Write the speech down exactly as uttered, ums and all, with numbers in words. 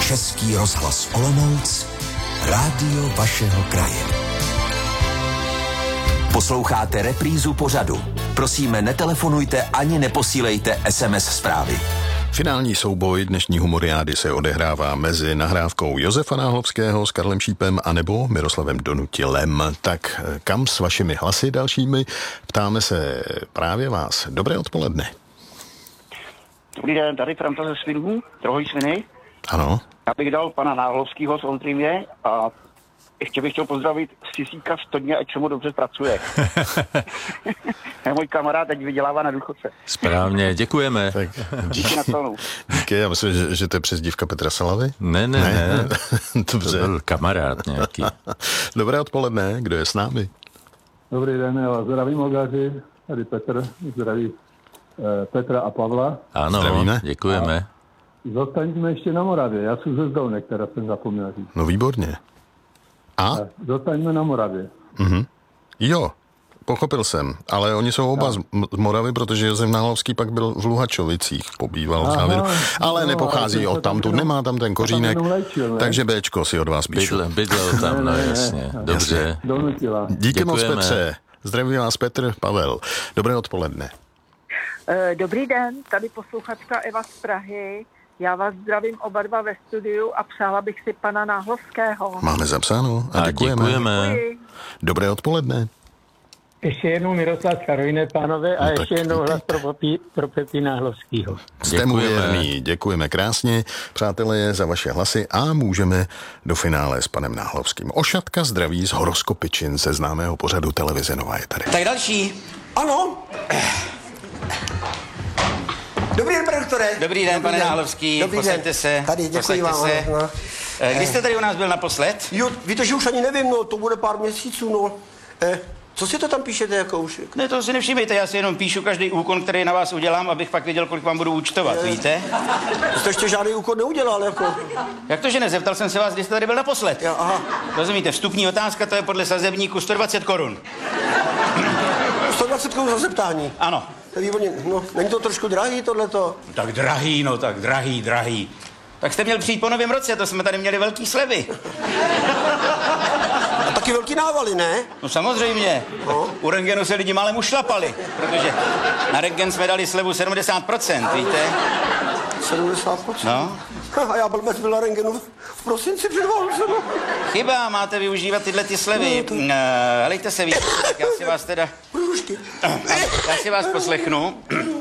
Český rozhlas Olomouc, rádio vašeho kraje. Posloucháte reprízu pořadu. Prosíme, netelefonujte ani neposílejte es em es zprávy. Finální souboj dnešní humoriády se odehrává mezi nahrávkou Josefa Náhlovského s Karlem Šípem anebo Miroslavem Donutilem. Tak kam s vašimi hlasy dalšími? Ptáme se právě vás. Dobré odpoledne. Dobrý den, tady Franta ze Svinů, Trhoj Sviny. Ano. Já bych dal pana Náhlovského z Ondřejmě a ještě bych chtěl pozdravit Sisíka z Todně, ať se mu dobře pracuje. Je můj kamarád, teď vydělává na důchodce. Správně, děkujeme. Tak, díky na plnou. Díky, já myslím, že, že to je přezdívka Petra Salavy. Ne, ne, ne. Dobře. To byl kamarád nějaký. Dobré odpoledne, kdo je s námi? Dobrý den, já vás zdravím, Olgáři. Tady Petr, zdraví eh, Petra a Pavla. Ano, Zdravíme. děkujeme. Zostaňme ještě na Moravě, já jsem ze Zdolnek, která jsem zapomněl říct. No výborně. A? Zostaňme na Moravě. Mhm. Jo, pochopil jsem, ale oni jsou oba z, z Moravy, protože Josef Náhlovský pak byl v Luhačovicích, pobýval v závěru, ale no, nepochází ale od tamtud, tam nemá tam ten kořínek, tam léčil, takže Béčko si od vás píšu. Bydlel, bydlel tam, no jasně, dobře. Donutila. Díky moc, Děkujeme. Petře. Zdraví vás Petr, Pavel. Dobré odpoledne. Dobrý den, tady posluchačka Eva z Prahy. Já vás zdravím oba dva ve studiu a přála bych si pana Náhlovského. Máme zapsáno a, A děkujeme. děkujeme. Děkuji. Dobré odpoledne. Ještě jednou Miroslav z Karolíny, pánové, a No ještě tak jednou hlas vítejte. pro, Popí, pro Pepi Náhlovskýho. Jste mu Děkujeme. věrný, děkujeme krásně, přátelé, za vaše hlasy a můžeme do finále s panem Náhlovským. Ošatka zdraví z Horoskopičin ze známého pořadu televize Nova je tady. Tak další. Ano. Dobrý den, pane doktore. Dobrý den, pane Náhlovský, Dobrý posaďte den. se. Tady, děkuji posaďte vám. se. Ano, no. Eh, Kdy jste tady u nás byl naposled? Jo, víte, že už ani nevím, no, to bude pár měsíců, no. Eh, co si to tam píšete, jako už? Ne, to si nevšimejte, já si jenom píšu každý úkon, který na vás udělám, abych pak věděl, kolik vám budu účtovat, Je. víte? Jste ještě žádný úkon neudělal, jako. Jak to, že ne? Zeptal jsem se vás, kdy jste tady byl naposled. Já, aha. Rozumíte, vstupní otázka, to je podle sazebníku sto dvacet korun. sto dvacet korun za zeptání. Ano. To je výborně, no, není to trošku drahý, tohleto? Tak drahý, no tak drahý, drahý. Tak jste měl přijít po novém roce, to jsme tady měli velký slevy. A taky velký návaly, ne? No samozřejmě. No. U rentgenu se lidi málem ušlapali, protože na rentgen jsme dali slevu sedmdesát procent, víte? sedmdesát procent. No. A já blbec byl na rentgenu v prosinci před Válcem. Chyba, máte využívat tyhle ty slevy. No, to- Uh, helejte se víc, tak já si vás teda... Průžky. Já si vás poslechnu.